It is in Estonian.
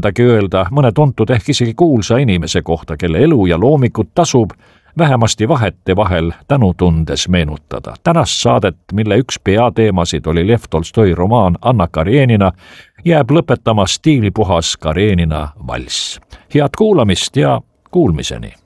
mõndagi öelda mõne tuntud ehk isegi kuulsa inimese kohta, kelle elu ja loomikut tasub vähemasti vahetevahel tänutundes meenutada. Tänast saadet, mille üks peateemasid oli Lev Tolstoi romaan Anna Karenina, jääb lõpetama stiilipuhas Karenina valss. Head kuulamist ja kuulmiseni!